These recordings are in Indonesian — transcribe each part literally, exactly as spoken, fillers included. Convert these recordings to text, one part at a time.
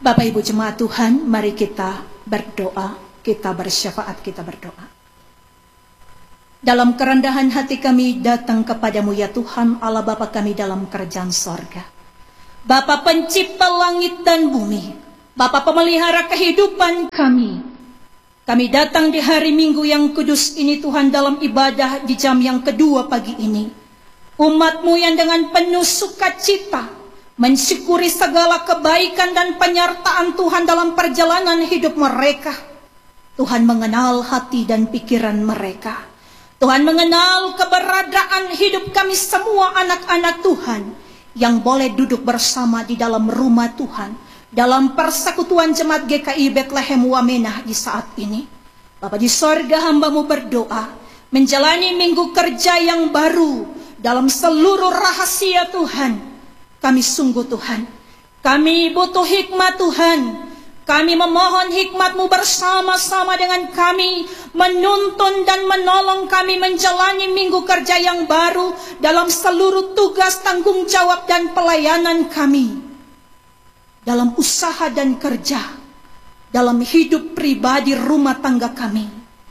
Bapak Ibu jemaat Tuhan, mari kita berdoa, kita bersyafaat, kita berdoa. Dalam kerendahan hati kami datang kepadamu ya Tuhan Allah Bapa kami dalam kerajaan sorga. Bapa pencipta langit dan bumi, Bapa pemelihara kehidupan kami. Kami datang di hari Minggu yang kudus ini Tuhan dalam ibadah di jam yang kedua pagi ini. Umat-Mu yang dengan penuh sukacita mensyukuri segala kebaikan dan penyertaan Tuhan dalam perjalanan hidup mereka. Tuhan mengenal hati dan pikiran mereka. Tuhan mengenal keberadaan hidup kami semua anak-anak Tuhan yang boleh duduk bersama di dalam rumah Tuhan, dalam persekutuan jemaat G K I Bethlehem Wamena di saat ini. Bapa di sorga, hamba-Mu berdoa menjalani minggu kerja yang baru dalam seluruh rahasia Tuhan. Kami sungguh Tuhan, kami butuh hikmat Tuhan. Kami memohon hikmat-Mu bersama-sama dengan kami, menuntun dan menolong kami menjalani minggu kerja yang baru dalam seluruh tugas, tanggung jawab dan pelayanan kami. Dalam usaha dan kerja, dalam hidup pribadi rumah tangga kami.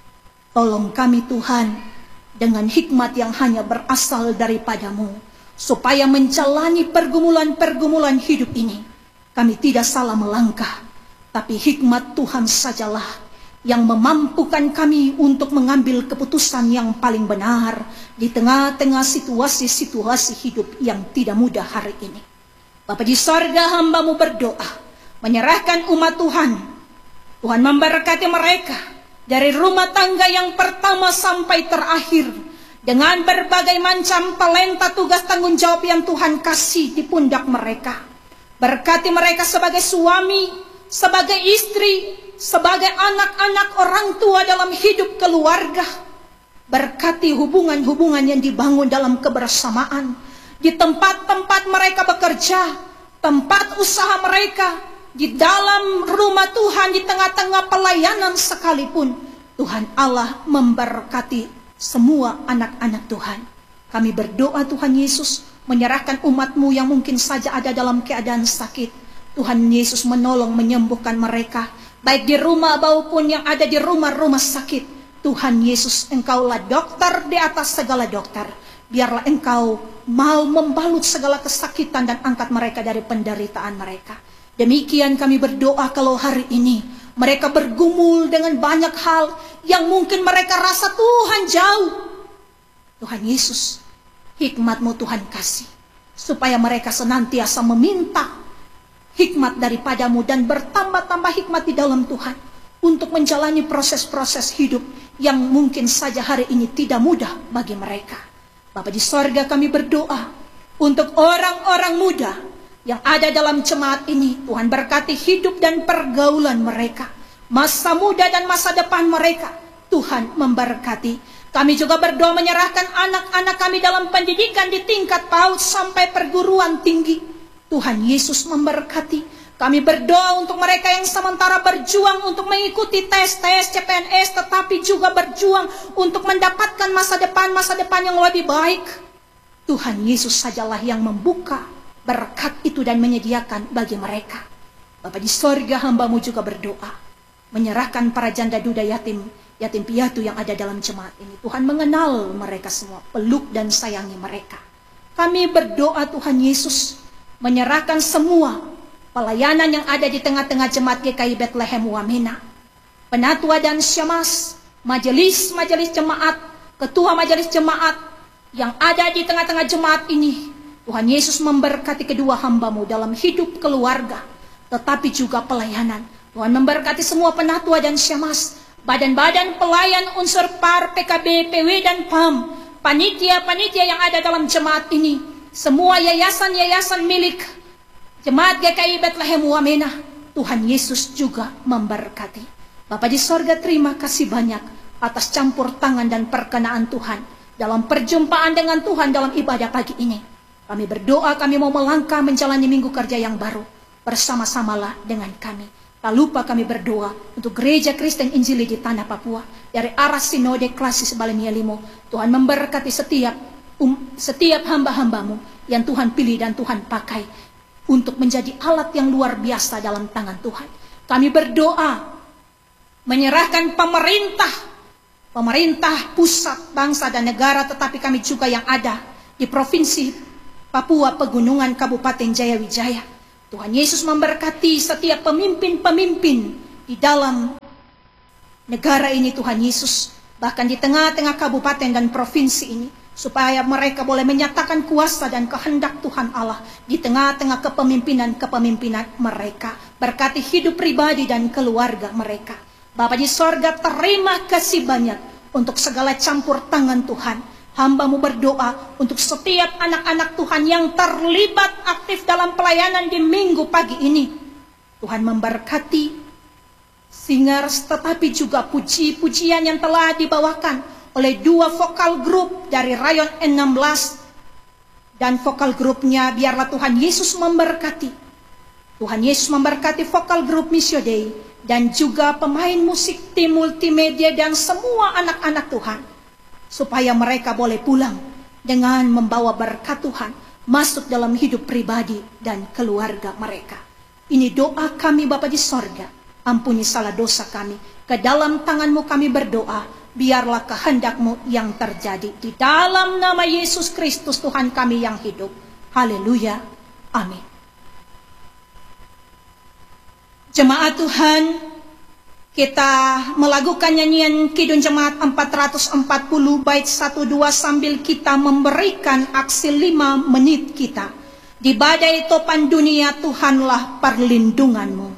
Tolong kami Tuhan dengan hikmat yang hanya berasal daripada-Mu. Supaya menjalani pergumulan-pergumulan hidup ini, kami tidak salah melangkah, tapi hikmat Tuhan sajalah yang memampukan kami untuk mengambil keputusan yang paling benar di tengah-tengah situasi-situasi hidup yang tidak mudah hari ini. Bapa di sorga, hamba-Mu berdoa, menyerahkan umat Tuhan. Tuhan memberkati mereka dari rumah tangga yang pertama sampai terakhir, dengan berbagai macam talenta tugas tanggung jawab yang Tuhan kasih di pundak mereka. Berkati mereka sebagai suami, sebagai istri, sebagai anak-anak orang tua dalam hidup keluarga. Berkati hubungan-hubungan yang dibangun dalam kebersamaan, di tempat-tempat mereka bekerja, tempat usaha mereka, di dalam rumah Tuhan, di tengah-tengah pelayanan sekalipun. Tuhan Allah memberkati semua anak-anak Tuhan. Kami berdoa Tuhan Yesus, menyerahkan umat-Mu yang mungkin saja ada dalam keadaan sakit. Tuhan Yesus menolong menyembuhkan mereka, baik di rumah maupun yang ada di rumah-rumah sakit. Tuhan Yesus, Engkaulah dokter di atas segala dokter. Biarlah Engkau mau membalut segala kesakitan dan angkat mereka dari penderitaan mereka. Demikian kami berdoa kalau hari ini mereka bergumul dengan banyak hal yang mungkin mereka rasa Tuhan jauh. Tuhan Yesus, hikmat-Mu Tuhan kasih, supaya mereka senantiasa meminta hikmat daripada-Mu dan bertambah-tambah hikmat di dalam Tuhan untuk menjalani proses-proses hidup yang mungkin saja hari ini tidak mudah bagi mereka. Bapa di sorga, kami berdoa untuk orang-orang muda yang ada dalam jemaat ini. Tuhan berkati hidup dan pergaulan mereka, masa muda dan masa depan mereka. Tuhan memberkati. Kami juga berdoa menyerahkan anak-anak kami dalam pendidikan di tingkat PAUD sampai perguruan tinggi. Tuhan Yesus memberkati. Kami berdoa untuk mereka yang sementara berjuang untuk mengikuti tes-tes C P N S, tetapi juga berjuang untuk mendapatkan masa depan-masa depan yang lebih baik. Tuhan Yesus sajalah yang membuka berkat itu dan menyediakan bagi mereka. Bapa di sorga, hamba-Mu juga berdoa menyerahkan para janda duda yatim, yatim piatu yang ada dalam jemaat ini. Tuhan mengenal mereka semua, peluk dan sayangi mereka. Kami berdoa Tuhan Yesus menyerahkan semua pelayanan yang ada di tengah-tengah jemaat G K I Bethlehem Wamena, penatua dan syamas, majelis-majelis jemaat, ketua majelis jemaat yang ada di tengah-tengah jemaat ini. Tuhan Yesus memberkati kedua hamba-Mu dalam hidup keluarga, tetapi juga pelayanan. Tuhan memberkati semua penatua dan syamas, badan-badan pelayan unsur P A R, P K B, P W dan P A M, panitia-panitia yang ada dalam jemaat ini, semua yayasan-yayasan milik jemaat G K I Bethlehem Wamena. Tuhan Yesus juga memberkati. Bapa di sorga, terima kasih banyak atas campur tangan dan perkenaan Tuhan dalam perjumpaan dengan Tuhan dalam ibadah pagi ini. Kami berdoa, kami mau melangkah menjalani minggu kerja yang baru. Bersama-samalah dengan kami. Tak lupa kami berdoa untuk Gereja Kristen Injili di Tanah Papua, dari arah Sinode Klasis Balemia Limo. Tuhan memberkati setiap um, setiap hamba-hamba-Mu yang Tuhan pilih dan Tuhan pakai. untuk menjadi alat yang luar biasa dalam tangan Tuhan. Kami berdoa menyerahkan pemerintah, pemerintah pusat, bangsa dan negara, tetapi kami juga yang ada di Provinsi Papua Pegunungan Kabupaten Jayawijaya. Tuhan Yesus memberkati setiap pemimpin-pemimpin di dalam negara ini, Tuhan Yesus, bahkan di tengah-tengah kabupaten dan provinsi ini, supaya mereka boleh menyatakan kuasa dan kehendak Tuhan Allah di tengah-tengah kepemimpinan-kepemimpinan mereka. Berkati hidup pribadi dan keluarga mereka. Bapa di sorga, terima kasih banyak untuk segala campur tangan Tuhan. Hamba-Mu berdoa untuk setiap anak-anak Tuhan yang terlibat aktif dalam pelayanan di minggu pagi ini. Tuhan memberkati singers, tetapi juga puji-pujian yang telah dibawakan oleh dua vokal grup dari Rayon enam belas dan vokal grupnya. Biarlah Tuhan Yesus memberkati. Tuhan Yesus memberkati vokal grup Missio Dei dan juga pemain musik tim multimedia dan semua anak-anak Tuhan, supaya mereka boleh pulang dengan membawa berkat Tuhan masuk dalam hidup pribadi dan keluarga mereka. Ini doa kami Bapa di sorga. Ampuni salah dosa kami. Ke dalam tangan-Mu kami berdoa. Biarlah kehendak-Mu yang terjadi. Di dalam nama Yesus Kristus Tuhan kami yang hidup. Haleluya. Amin. Jemaat Tuhan, kita melakukan nyanyian Kidung Jemaat empat ratus empat puluh bait satu dua sambil kita memberikan aksi lima menit kita. Di badai topan dunia Tuhanlah perlindungan-Mu.